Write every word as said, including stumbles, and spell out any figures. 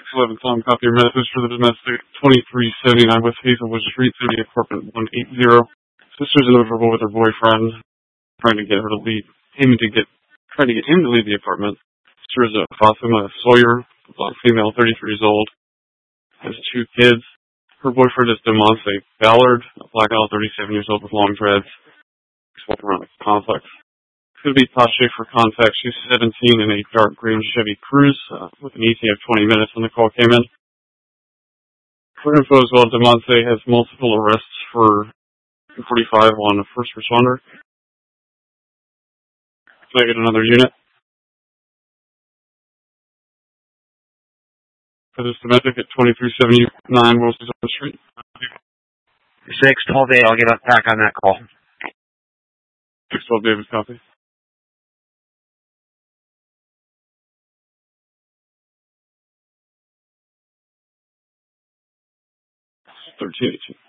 eleven, Tom, copy your message for the domestic twenty-three seventy-nine West Hazelwood Street, City apartment one eighty. Sister's miserable with her boyfriend, trying to get her to leave, him to get, trying to get him to leave the apartment. Sister is a Fatima Sawyer, a black female, thirty-three years old, has two kids. Her boyfriend is DeMonte Ballard, a black male, thirty-seven years old with long dreads. He's walking around the complex. Could be Tasha for contact. She's seventeen in a dark green Chevy Cruze uh, with an E T A of twenty minutes when the call came in. For info as well, DeMonte has multiple arrests for forty-five on a first responder. Can I get another unit? For this domestic at twenty-three seventy-nine Wilson Street. six twelve eight, I'll get back on that call. six twelve Davis, copy. thirteen eighteen.